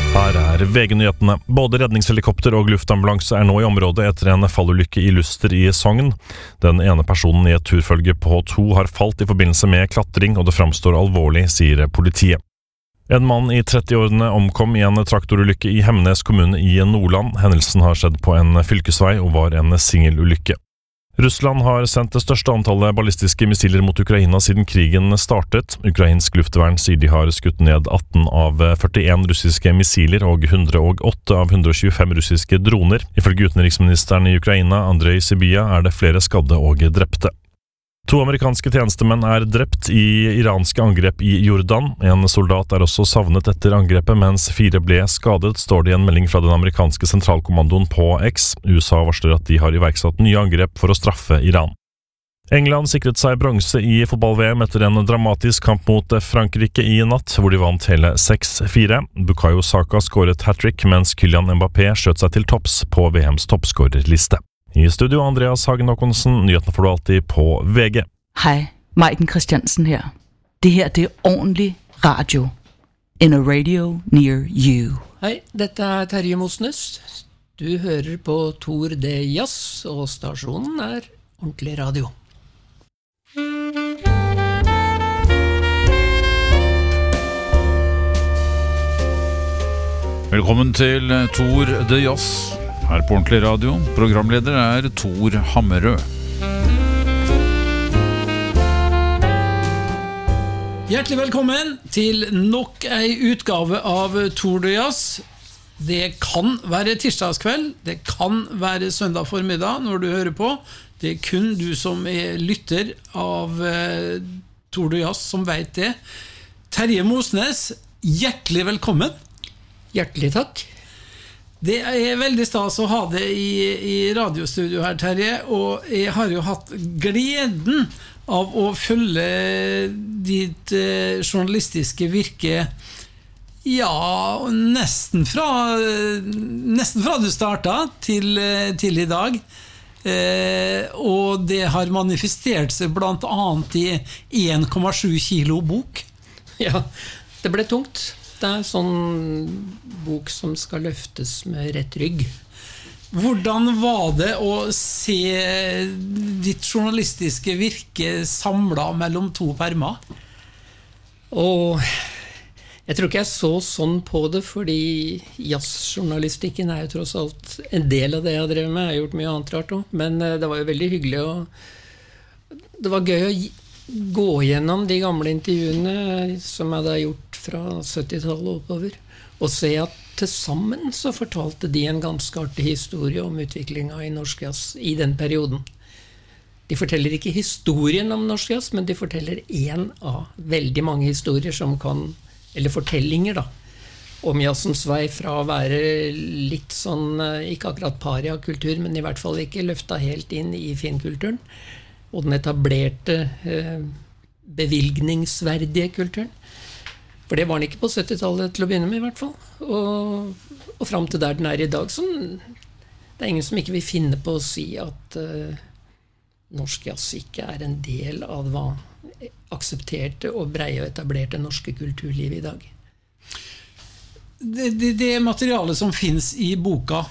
Her VG-nyhetene. Både redningshelikopter og luftambulanse nå i området etter en fallulykke i Luster i Sogn. Den ene personen i et turfølge på 2 har falt i forbindelse med klatring, og det framstår alvorlig, sier politiet. En mann i 30-årene omkom i en traktorulykke i Hemnes kommune i Nordland. Hendelsen har skjedd på en fylkesvei og var en singelulykke. Russland har sendt det største antallet ballistiske missiler mot Ukraina siden krigen startet. Ukrainsk luftvern sier de har skutt ned 18 av 41 russiske missiler og 108 av 125 russiske droner. Ifølge utenriksministeren i Ukraina, Andrej Sibia, det flere skadde og drepte. 2 amerikanske tjenestemenn drept i iranske angrep i Jordan. En soldat også savnet etter angrepet, mens 4 ble skadet, står det i en melding fra den amerikanske sentralkommandoen på X. USA varsler at de har iverksatt nye angrep for å straffe Iran. England sikret seg bronse i fotball-VM etter en dramatisk kamp mot Frankrike i natt, hvor de vant hele 6-4. Bukayo Saka skåret hat-trick, mens Kylian Mbappé skjøt seg til topps på VMs toppskårerliste. I studio Andreas Hagen Håkonsen, nyhetene får du alltid på VG. Hej, Maiken Christiansen her. Det her, det ordentlig radio. In a radio near you. Hei, dette Terje Mosnes. Du hører på Tour de Jazz, og stasjonen ordentlig radio. Velkommen til Tour de Jazz. Her på Ordentlig Radio. Programleder Tor Hammerød. Hjertelig velkommen til nok ei utgave av Tour de Jazz. Det kan være tirsdagskveld, det kan være søndag formiddag når du hører på. Det kun du som lytter av Tour de Jazz som vet det. Terje Mosnes, hjertelig velkommen. Hjertelig takk. Det veldig stas å ha det i radiostudio her, Terje, og jeg har jo hatt gleden av å følge ditt journalistiske virke, ja, nesten fra du startet til i dag, og det har manifestert seg blant annet i 1,7 kilo bok. Ja, det ble tungt. Det sånn bok som skal løftes med rett rygg. Hvordan var det å se ditt journalistiske virke samlet mellom 2 permer? Og jeg tror ikke jeg så sånn på det, fordi jazzjournalistikken jo tross alt en del av det jeg har drevet med. Jeg har gjort mye annet rart også, men det var jo veldig hyggelig, og det var gøy å gå gjennom de gamle intervjuene som jeg hadde gjort fra 70-tallet oppover, og se at til sammen så fortalte de en ganske artig historie om utviklingen i norsk jazz i den perioden. De forteller ikke historien om norsk jazz, men de forteller en av veldig mange historier som kan, eller fortellinger da, om jazzens vei fra å være litt sånn, ikke akkurat paria-kultur, men i hvert fall ikke løftet helt inn i finkulturen, og den etablerte bevilgningsverdige kulturen. For det var den ikke på 70-tallet til å begynne med i hvert fall. Og frem til der den i dag. Det ingen som ikke vil finne på å si at norsk jazz ikke en del av hva aksepterte og breie og etablerte norske kulturliv i dag. Det materialet som finnes i boka,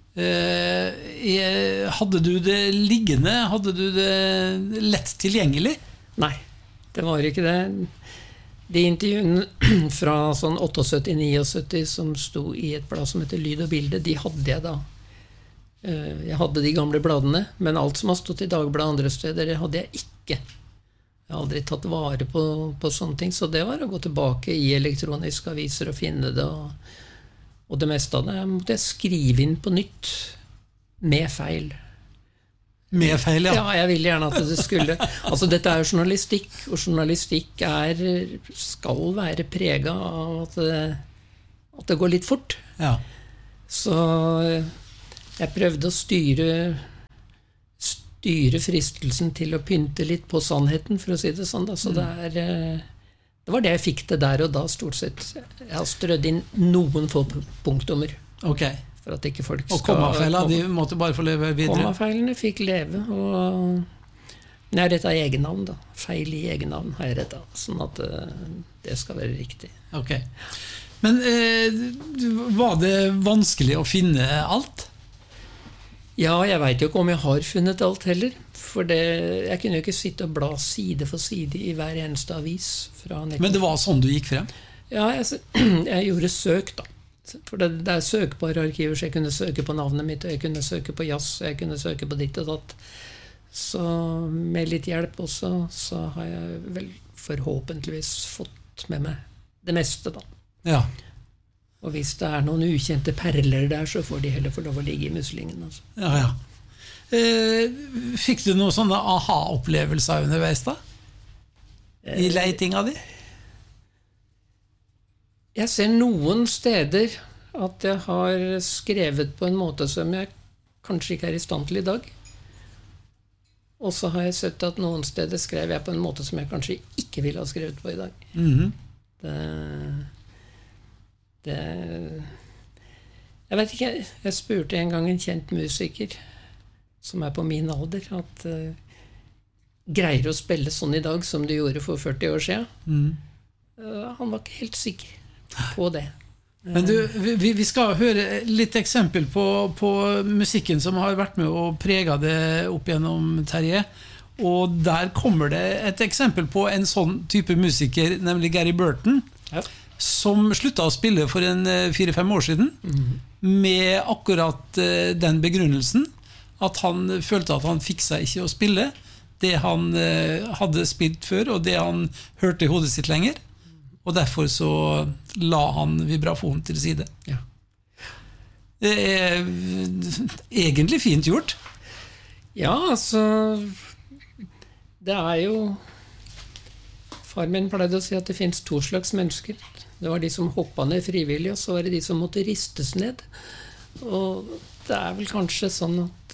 hadde du det liggende? Hadde du det lett tilgjengelig? Nei, det var ikke det. De intervjuene fra sånn 78-79 som sto i et blad som heter Lyd og Bilde, de hadde jeg da. Jeg hadde de gamle bladene, men alt som har stått i Dagbladet andre steder, det hadde jeg ikke. Jeg har aldri tatt vare på sånne ting, så det var å gå tilbake i elektroniske aviser og finne det, og det meste av det måtte jeg skrive inn på nytt, med feil. Med feil, ja. Ja, jeg ville gjerne at det skulle. Altså, dette jo journalistikk, og journalistikk skal være preget av at det går litt fort. Ja. Så jeg prøvde å styre fristelsen til å pynte litt på sannheten, for å si det sånn. Da. Så det var det jeg fikk det der og da, stort sett. Jeg har strødd inn noen få punktummer. Ok. For at ikke folk skal... Og kommafeila, de måtte bare få leve videre? Kommafeilene fikk leve, og jeg har rettet egennavn da. Feil i egennavn har jeg rettet, sånn at det skal være riktig. Ok. Men var det vanskelig å finne alt? Ja, jeg vet jo ikke om jeg har funnet alt heller. For jeg kunne jo ikke sitte og bla side for side i hver eneste avis fra nettet. Men det var sånn du gikk frem? Ja, jeg gjorde søk da. For det er søkbare arkiver, så jeg kunne søke på navnet mitt, og jeg kunne søke på jazz, og jeg kunne søke på ditt og datt. Så med litt hjelp også, så har jeg vel forhåpentligvis fått med meg det meste da. Ja. Og hvis det er noen ukjente perler der, så får de heller få lov å ligge i muslingen. Altså. Ja, ja. Fikk du noen sånne aha-opplevelser underveis da? I leitinga di? Jeg ser noen steder at jeg har skrevet på en måte som jeg kanskje ikke er i stand til i dag. Og så har jeg sett at noen steder skrev jeg på en måte som jeg kanskje ikke ville ha skrevet på i dag. Jeg vet ikke, jeg spurte en gang en kjent musiker som er på min alder, at greier å spille sånn i dag som du gjorde for 40 år siden. Han var ikke helt sikker på det. Men du, vi skal høre litt eksempel på musikken som har vært med og preget det opp gjennom, Terje. Og der kommer det et eksempel på en sånn type musiker, nemlig Gary Burton, som sluttet å spille for 4-5 år siden, med akkurat den begrunnelsen at han følte at han fikk seg ikke å spille det han hadde spilt før, og det han hørte i hodet sitt lenger. Og derfor så la han vibrafonen til side. Ja. Det er egentlig fint gjort. Ja, altså det er jo far min pleide å si at det finnes 2 slags mennesker. Det var de som hoppet ned frivillig, og så var det de som måtte ristes ned. Og det er vel kanskje sånn at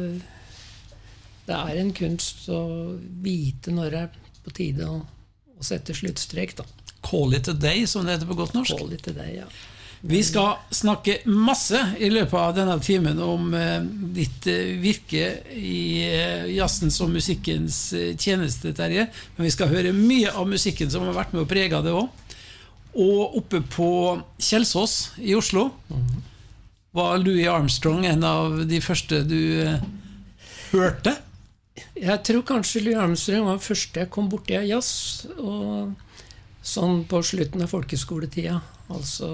det er en kunst å vite når det er på tide å sette sluttstrek da. Call it a day, som det heter på godt norsk. Call it a day, ja. Vi skal snakke masse i løpet av denne timen om ditt virke i jazzens og musikkens tjeneste, Terje. Men vi skal høre mye av musikken som har vært med å prege det også. Og oppe på Kjelsås i Oslo var Louis Armstrong en av de første du hørte? Jeg tror kanskje Louis Armstrong var den første jeg kom borti av jazz, og sånn på slutten av folkeskoletida, altså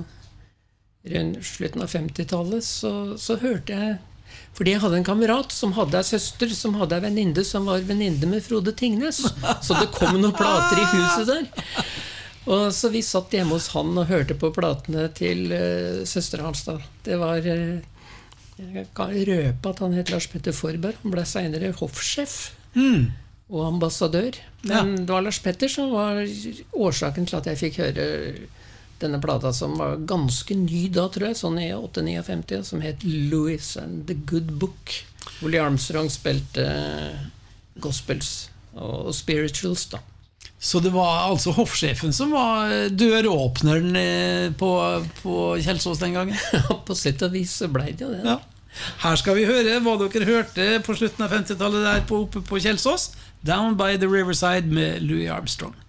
rundt slutten av 50-tallet, så hørte jeg, fordi jeg hadde en kamerat som hadde en søster, som hadde en venninne som var venninne med Frode Tingnes, så det kom noen plater i huset der. Og så vi satt hjemme hos han og hørte på platene til søster hans da. Det var, jeg kan røpe at han het Lars Petter Forberg, han ble senere hoffsjef og ambassadør. Men det var Lars Petter som var årsaken til at jeg fikk høre denne plata, som var ganske ny da, tror jeg, sånn i 8-59, som het Louis and the Good Book, hvor Louis Armstrong spilte gospels og spirituals da. Så det var altså hoffsjefen som var døråpneren på Kjelsås den gangen? På sett og vis så ble det jo det. Ja. Her skal vi høre hva dere hørte på slutten av 50-tallet der oppe på Kjelsås, Down by the Riverside med Louis Armstrong.